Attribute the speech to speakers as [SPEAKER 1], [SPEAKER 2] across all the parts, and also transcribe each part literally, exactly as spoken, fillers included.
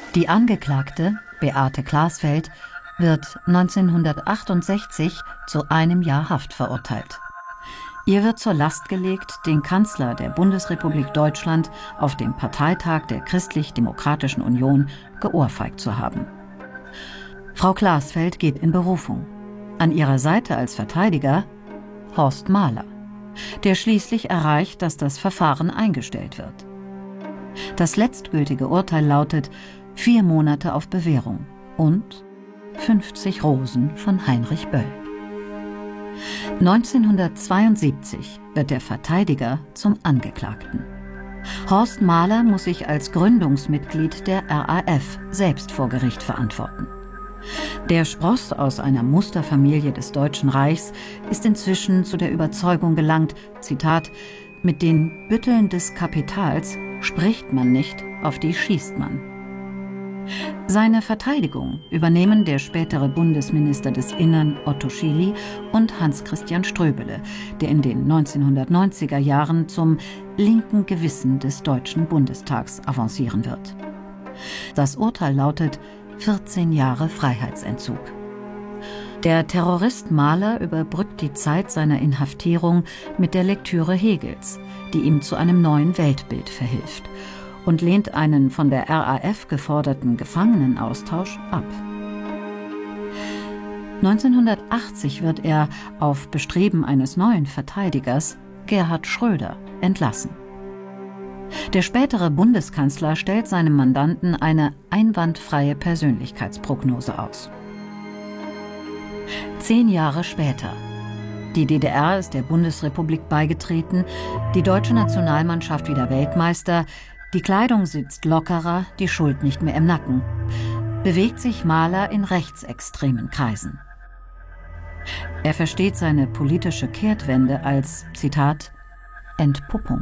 [SPEAKER 1] Die Angeklagte, Beate Glasfeld, wird neunzehnhundertachtundsechzig zu einem Jahr Haft verurteilt. Ihr wird zur Last gelegt, den Kanzler der Bundesrepublik Deutschland auf dem Parteitag der Christlich-Demokratischen Union geohrfeigt zu haben. Frau Glasfeld geht in Berufung. An ihrer Seite als Verteidiger Horst Mahler, der schließlich erreicht, dass das Verfahren eingestellt wird. Das letztgültige Urteil lautet vier Monate auf Bewährung und fünfzig Rosen von Heinrich Böll. neunzehnhundertzweiundsiebzig wird der Verteidiger zum Angeklagten. Horst Mahler muss sich als Gründungsmitglied der R A F selbst vor Gericht verantworten. Der Spross aus einer Musterfamilie des Deutschen Reichs ist inzwischen zu der Überzeugung gelangt, Zitat, mit den Bütteln des Kapitals spricht man nicht, auf die schießt man. Seine Verteidigung übernehmen der spätere Bundesminister des Innern Otto Schily und Hans-Christian Ströbele, der in den neunzehnhundertneunziger Jahren zum linken Gewissen des Deutschen Bundestags avancieren wird. Das Urteil lautet vierzehn Jahre Freiheitsentzug. Der Terrorist Mahler überbrückt die Zeit seiner Inhaftierung mit der Lektüre Hegels, die ihm zu einem neuen Weltbild verhilft, und lehnt einen von der R A F geforderten Gefangenenaustausch ab. neunzehnhundertachtzig wird er auf Bestreben eines neuen Verteidigers, Gerhard Schröder, entlassen. Der spätere Bundeskanzler stellt seinem Mandanten eine einwandfreie Persönlichkeitsprognose aus. Zehn Jahre später. Die D D R ist der Bundesrepublik beigetreten, die deutsche Nationalmannschaft wieder Weltmeister, die Kleidung sitzt lockerer, die Schuld nicht mehr im Nacken. Bewegt sich Mahler in rechtsextremen Kreisen. Er versteht seine politische Kehrtwende als, Zitat, Entpuppung.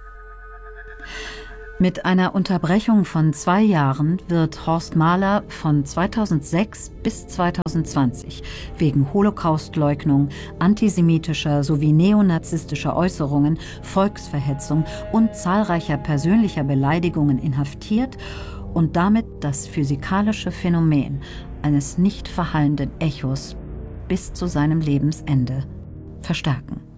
[SPEAKER 1] Mit einer Unterbrechung von zwei Jahren wird Horst Mahler von zweitausendsechs bis zweitausendzwanzig wegen Holocaustleugnung, antisemitischer sowie neonazistischer Äußerungen, Volksverhetzung und zahlreicher persönlicher Beleidigungen inhaftiert und damit das physikalische Phänomen eines nicht verhallenden Echos bis zu seinem Lebensende verstärken.